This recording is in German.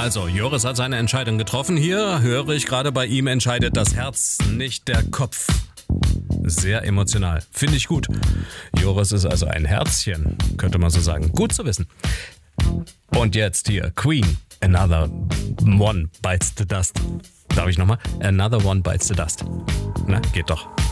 Also, Joris hat seine Entscheidung getroffen. Hier höre ich gerade, bei ihm entscheidet das Herz, nicht der Kopf. Sehr emotional. Finde ich gut. Joris ist also ein Herzchen, könnte man so sagen. Gut zu wissen. Und jetzt hier, Queen. Another One Bites the Dust. Darf ich nochmal? Another One Bites the Dust. Na, geht doch.